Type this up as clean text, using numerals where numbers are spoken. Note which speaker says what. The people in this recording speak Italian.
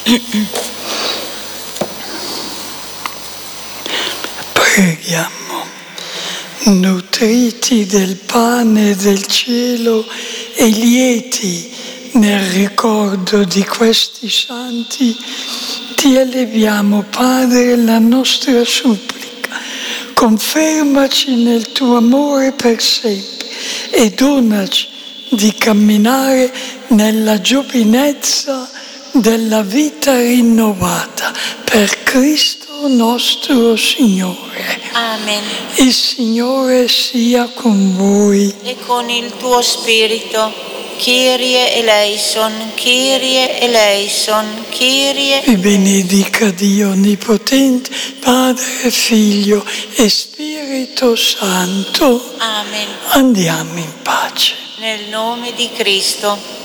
Speaker 1: Preghiamo. Nutriti del pane del cielo e lieti nel ricordo di questi santi, ti eleviamo, Padre, la nostra supplica. Confermaci nel tuo amore per sempre e donaci di camminare nella giovinezza della vita rinnovata per Cristo nostro Signore.
Speaker 2: Amen.
Speaker 1: Il Signore sia con voi.
Speaker 2: E con il tuo spirito. Kyrie eleison, Kyrie eleison, Kyrie.
Speaker 1: Vi benedica Dio Onnipotente, Padre, Figlio e Spirito Santo.
Speaker 2: Amen.
Speaker 1: Andiamo in pace.
Speaker 2: Nel nome di Cristo.